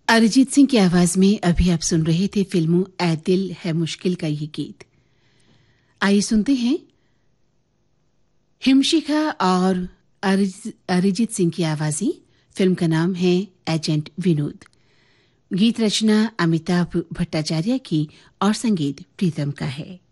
अरिजीत सिंह की आवाज में अभी आप सुन रहे थे फिल्मों ऐ दिल है मुश्किल का ये गीत। आइए सुनते हैं हिमशिखा और अरिजीत सिंह की आवाजें। फिल्म का नाम है एजेंट विनोद। गीत रचना अमिताभ भट्टाचार्य की और संगीत प्रीतम का है।